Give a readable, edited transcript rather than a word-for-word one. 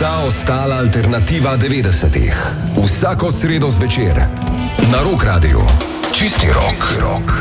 vsa ostala alternativa 90-ih. Vsako sredo zvečer na Rock Radiu. Čisti rock.